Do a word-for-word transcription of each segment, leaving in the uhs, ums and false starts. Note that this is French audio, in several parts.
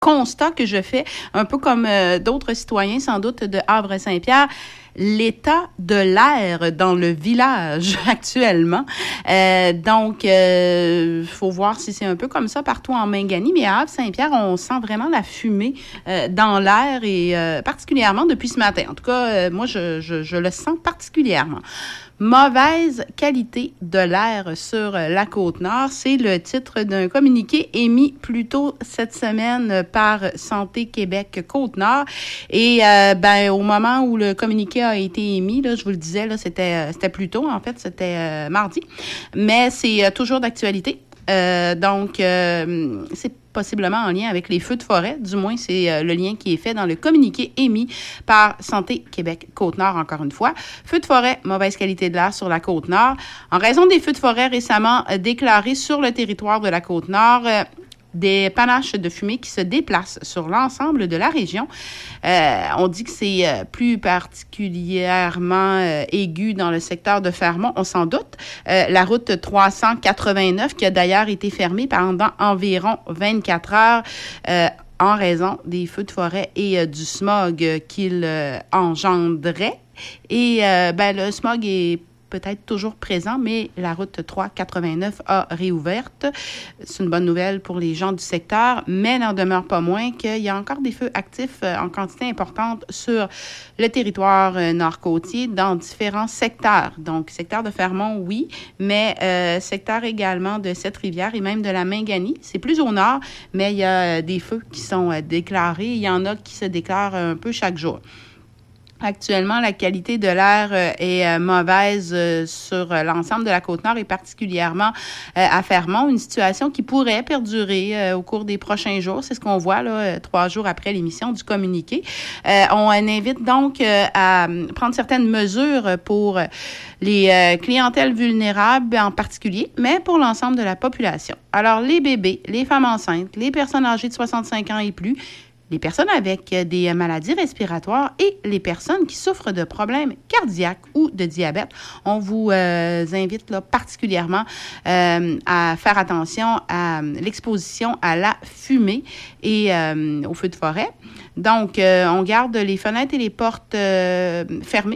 constat que je fais, un peu comme euh, d'autres citoyens, sans doute, de Havre-Saint-Pierre, l'état de l'air dans le village actuellement. Euh, donc, il euh, faut voir si c'est un peu comme ça partout en Mingani, mais à Havre-Saint-Pierre, on sent vraiment la fumée euh, dans l'air et euh, particulièrement depuis ce matin. En tout cas, euh, moi, je, je, je le sens particulièrement. Mauvaise qualité de l'air sur la Côte-Nord, c'est le titre d'un communiqué émis plus tôt cette semaine par Santé Québec Côte-Nord. Et euh, ben au moment où le communiqué a été émis, là, je vous le disais, là, c'était c'était plus tôt, en fait, c'était euh, mardi, mais c'est euh, toujours d'actualité. Euh, donc, euh, c'est possiblement en lien avec les feux de forêt. Du moins, c'est euh, le lien qui est fait dans le communiqué émis par Santé Québec Côte-Nord, encore une fois. Feux de forêt, mauvaise qualité de l'air sur la Côte-Nord. En raison des feux de forêt récemment euh, déclarés sur le territoire de la Côte-Nord, euh, des panaches de fumée qui se déplacent sur l'ensemble de la région. Euh, on dit que c'est euh, plus particulièrement euh, aigu dans le secteur de Fermont, on s'en doute. Euh, la route trois cent quatre-vingt-neuf, qui a d'ailleurs été fermée pendant environ vingt-quatre heures, euh, en raison des feux de forêt et euh, du smog euh, qu'il euh, engendrait. Et euh, ben, le smog est peut-être toujours présent, mais la route trois cent quatre-vingt-neuf a réouverte. C'est une bonne nouvelle pour les gens du secteur, mais n'en demeure pas moins qu'il y a encore des feux actifs en quantité importante sur le territoire nord-côtier dans différents secteurs. Donc, secteur de Fermont, oui, mais euh, secteur également de Sept-Rivières et même de la Mingani. C'est plus au nord, mais il y a des feux qui sont déclarés. Il y en a qui se déclarent un peu chaque jour. Actuellement, la qualité de l'air euh, est euh, mauvaise euh, sur euh, l'ensemble de la Côte-Nord et particulièrement euh, à Fermont, une situation qui pourrait perdurer euh, au cours des prochains jours. C'est ce qu'on voit là, euh, trois jours après l'émission du communiqué. Euh, on invite donc euh, à prendre certaines mesures pour les euh, clientèles vulnérables en particulier, mais pour l'ensemble de la population. Alors, les bébés, les femmes enceintes, les personnes âgées de soixante-cinq ans et plus, les personnes avec des maladies respiratoires et les personnes qui souffrent de problèmes cardiaques ou de diabète. On vous euh, invite là, particulièrement euh, à faire attention à l'exposition à la fumée et euh, au feu de forêt. Donc, euh, on garde les fenêtres et les portes euh, fermées.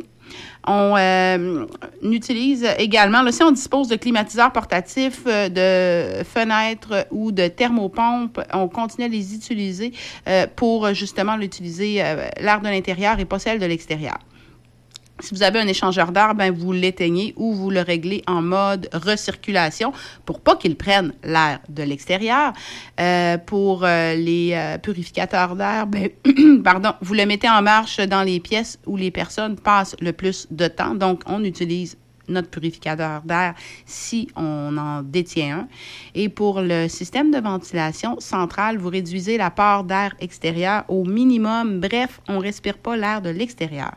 On euh, utilise également, là, si on dispose de climatiseurs portatifs, euh, de fenêtres ou de thermopompes, on continue à les utiliser euh, pour justement l'utiliser euh, l'air de l'intérieur et pas celle de l'extérieur. Si vous avez un échangeur d'air, ben vous l'éteignez ou vous le réglez en mode recirculation pour pas qu'il prenne l'air de l'extérieur. Euh, pour euh, les euh, purificateurs d'air, ben pardon, vous le mettez en marche dans les pièces où les personnes passent le plus de temps. Donc, on utilise notre purificateur d'air si on en détient un. Et pour le système de ventilation centrale, vous réduisez la part d'air extérieur au minimum. Bref, on ne respire pas l'air de l'extérieur.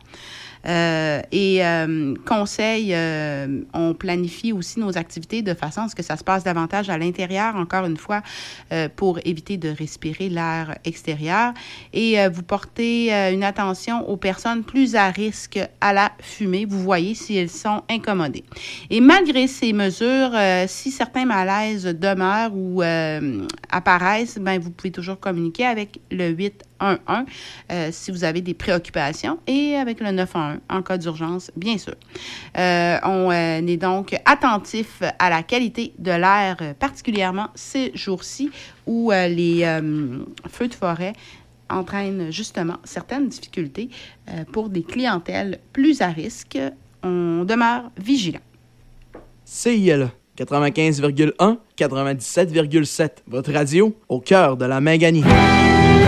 Euh, et euh, conseil, euh, on planifie aussi nos activités de façon à ce que ça se passe davantage à l'intérieur, encore une fois, euh, pour éviter de respirer l'air extérieur. Et euh, vous portez euh, une attention aux personnes plus à risque à la fumée. Vous voyez si elles sont incommodées. Et malgré ces mesures, euh, si certains malaises demeurent ou euh, apparaissent, ben, vous pouvez toujours communiquer avec le huit un un euh, si vous avez des préoccupations et avec le neuf un un en cas d'urgence, bien sûr. Euh, on euh, est donc attentif à la qualité de l'air, particulièrement ces jours-ci où euh, les euh, feux de forêt entraînent justement certaines difficultés euh, pour des clientèles plus à risque. On demeure vigilant. C I L A quatre-vingt-quinze virgule un, quatre-vingt-dix-sept virgule sept, votre radio au cœur de la Mingani.